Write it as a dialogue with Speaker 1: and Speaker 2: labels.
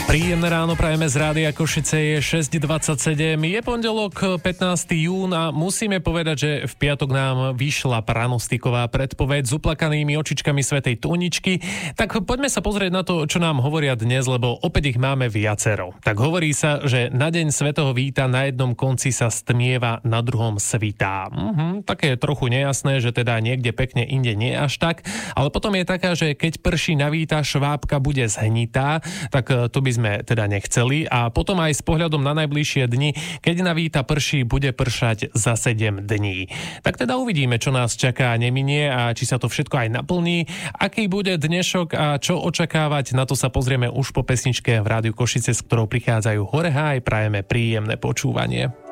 Speaker 1: Príjemné ráno prajeme z Rádia Košice, je 6.27, je pondelok 15. jún a musíme povedať, že v piatok nám vyšla pranostiková predpoveď s uplakanými očičkami svätej Toničky. Tak poďme sa pozrieť na to, čo nám hovoria dnes, lebo opäť ich máme viacero. Tak hovorí sa, že na deň svätého Víta na jednom konci sa stmieva, na druhom svitá. Také je trochu nejasné, že teda niekde pekne, inde nie až tak, ale potom je taká, že keď prší na Víta, švábka bude zhnitá, tak to by sme teda nechceli a potom aj s pohľadom na najbližšie dni, keď na Víta prší, bude pršať za 7 dní. Tak teda uvidíme, čo nás čaká a neminie a či sa to všetko aj naplní, aký bude dnešok a čo očakávať, na to sa pozrieme už po pesničke v Rádiu Košice, s ktorou prichádzajú Hore Háj, prajeme príjemné počúvanie.